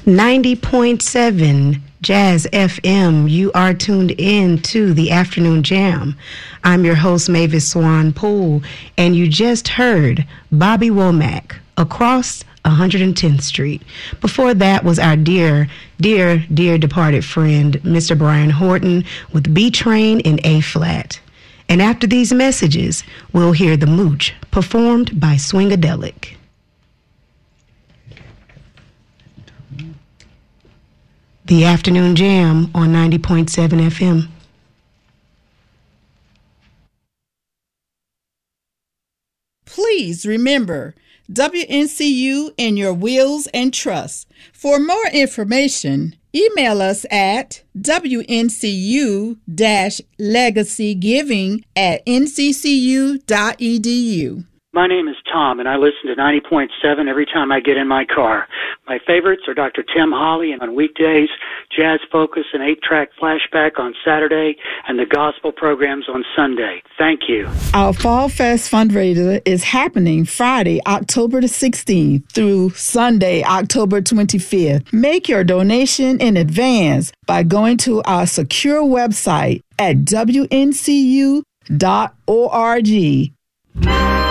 90.7 Jazz FM. You are tuned in to the Afternoon Jam. I'm your host, Mavis Swan Poole, and you just heard Bobby Womack, Across 110th Street. Before that was our dear departed friend, Mr. Brian Horton, with B Train in A flat. And after these messages, we'll hear The Mooch, performed by Swingadelic. The Afternoon Jam on 90.7 FM. Please remember WNCU in your wills and trusts. For more information, email us at wncu-legacygiving@nccu.edu. My name is Tom, and I listen to 90.7 every time I get in my car. My favorites are Dr. Tim Hawley on weekdays, Jazz Focus and 8-track Flashback on Saturday, and the gospel programs on Sunday. Thank you. Our Fall Fest fundraiser is happening Friday, October the 16th through Sunday, October 25th. Make your donation in advance by going to our secure website at wncu.org.